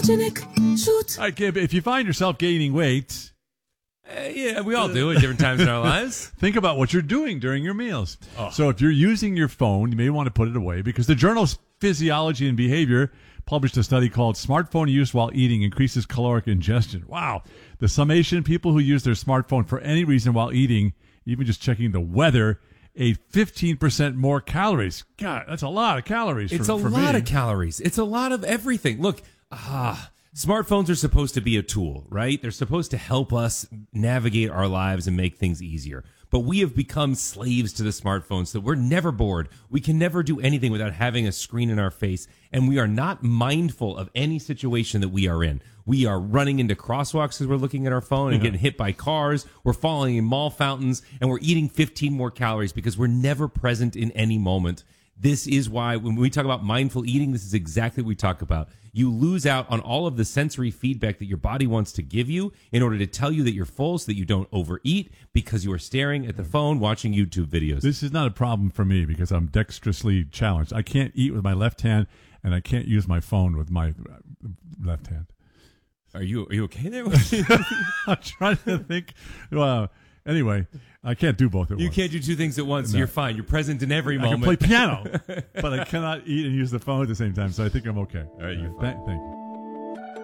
If you find yourself gaining weight, yeah, we all do at different times in our lives. Think about what you're doing during your meals. Oh. So if you're using your phone, you may want to put it away because the journal Physiology and Behavior published a study called Smartphone Use While Eating Increases Caloric Ingestion. Wow. The summation, people who use their smartphone for any reason while eating, even just checking the weather, ate 15% more calories. God, that's a lot of calories. It's a lot of calories. It's a lot of everything. Look, smartphones are supposed to be a tool, right? They're supposed to help us navigate our lives and make things easier. But we have become slaves to the smartphones, so we're never bored. We can never do anything without having a screen in our face, and we are not mindful of any situation that we are in. We are running into crosswalks as we're looking at our phone and getting hit by cars. We're falling in mall fountains, and we're eating 15 more calories because we're never present in any moment. This is why when we talk about mindful eating, this is exactly what we talk about. You lose out on all of the sensory feedback that your body wants to give you in order to tell you that you're full so that you don't overeat because you are staring at the phone watching YouTube videos. This is not a problem for me because I'm dexterously challenged. I can't eat with my left hand, and I can't use my phone with my left hand. Are you okay there? I'm trying to think. Anyway, I can't do both at once. You can't do two things at once. No. You're fine. You're present in every moment. I can play piano, but I cannot eat and use the phone at the same time, so I think I'm okay. All right, you're fine. Thank you.